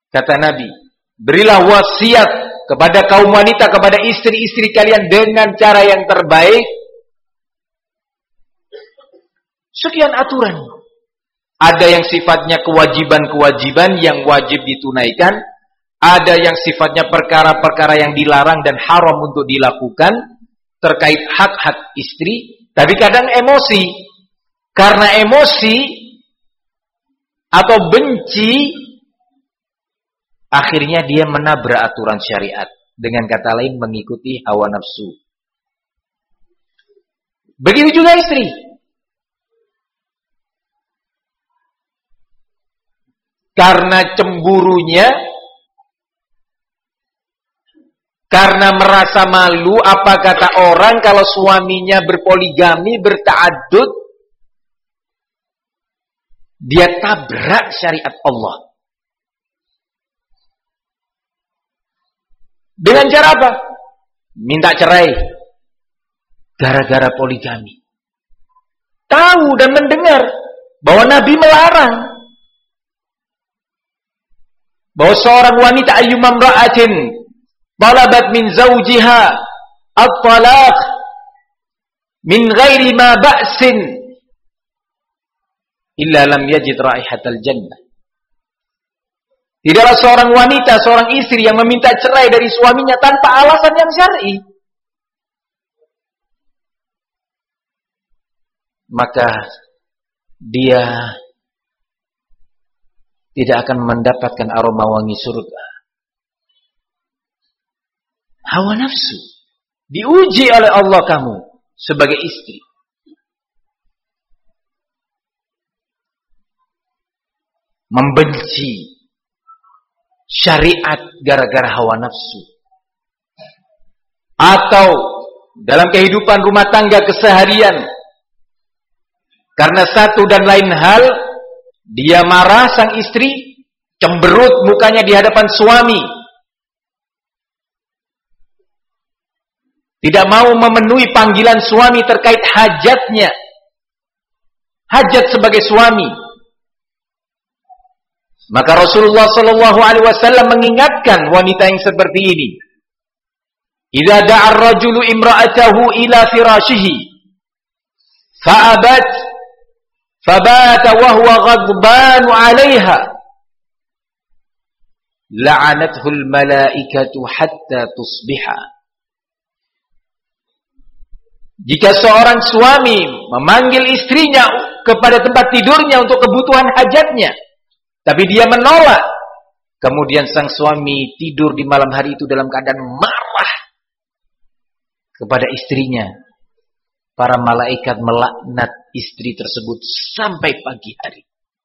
Kata Nabi, berilah wasiat kepada kaum wanita, kepada istri-istri kalian dengan cara yang terbaik. Sekian aturan. Ada yang sifatnya kewajiban-kewajiban yang wajib ditunaikan. Ada yang sifatnya perkara-perkara yang dilarang dan haram untuk dilakukan terkait hak-hak istri. Tapi kadang emosi. Karena emosi atau benci, akhirnya dia menabrak aturan syariat. Dengan kata lain, mengikuti hawa nafsu. Begitu juga istri. Karena cemburunya, karena merasa malu, apa kata orang kalau suaminya berpoligami, berta'addud, dia tabrak syariat Allah. Dengan cara apa? Minta cerai. Gara-gara poligami. Tahu dan mendengar bahwa Nabi melarang. Bahwa seorang wanita ayyumam ra'atin talabat min zawjiha at-talaq min ghairi ma ba'sin illa lam yajid raihatal jannah. Tidaklah seorang wanita, seorang istri yang meminta cerai dari suaminya tanpa alasan yang syar'i, maka dia tidak akan mendapatkan aroma wangi surga. Hawa nafsu diuji oleh Allah kamu sebagai istri. Membenci syariat gara-gara hawa nafsu. Atau dalam kehidupan rumah tangga keseharian, karena satu dan lain hal, dia marah sang istri, cemberut mukanya di hadapan suami. Tidak mau memenuhi panggilan suami terkait hajatnya. Hajat sebagai suami. Maka Rasulullah sallallahu alaihi wasallam mengingatkan wanita yang seperti ini. Idza da'a ar-rajulu imra'atahu ila firashihi fa'abat fabata wa huwa ghadban 'alayha la'anathu al-malaikatu hatta tusbiha. Jika seorang suami memanggil istrinya kepada tempat tidurnya untuk kebutuhan hajatnya, tapi dia menolak, kemudian sang suami tidur di malam hari itu dalam keadaan marah kepada istrinya, para malaikat melaknat istri tersebut sampai pagi hari.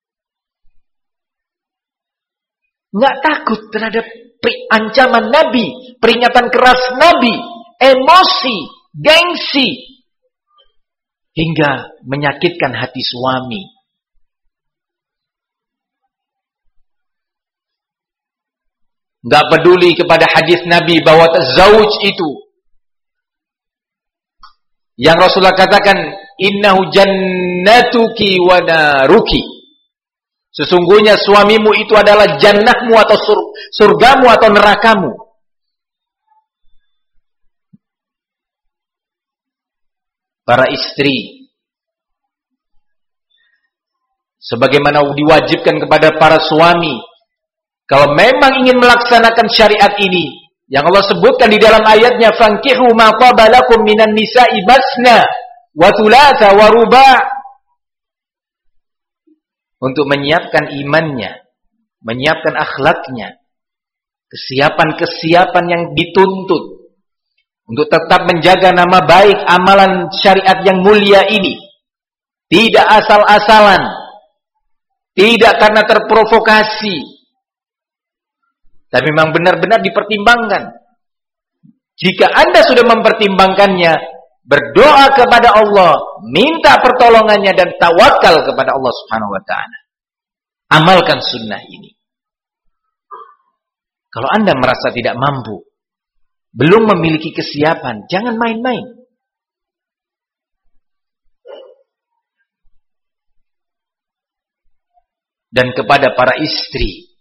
Nggak takut terhadap ancaman Nabi, peringatan keras Nabi, emosi, gengsi, hingga menyakitkan hati suami. Nggak peduli kepada hadis Nabi bahwa zauj itu yang Rasulullah katakan, innahu jannatuki wa naruki. Sesungguhnya suamimu itu adalah jannahmu atau surgamu atau nerakamu. Para istri, sebagaimana diwajibkan kepada para suami, kalau memang ingin melaksanakan syariat ini, yang Allah sebutkan di dalam ayatnya, fankihu ma taba lakum minan nisa'i masna wa thulatha wa ruba', untuk menyiapkan imannya, menyiapkan akhlaknya, kesiapan-kesiapan yang dituntut untuk tetap menjaga nama baik amalan syariat yang mulia ini. Tidak asal-asalan, tidak karena terprovokasi, tapi memang benar-benar dipertimbangkan. Jika Anda sudah mempertimbangkannya, berdoa kepada Allah, minta pertolongannya dan tawakal kepada Allah Subhanahu wa taala. Amalkan sunnah ini. Kalau Anda merasa tidak mampu, belum memiliki kesiapan, jangan main-main. Dan kepada para istri,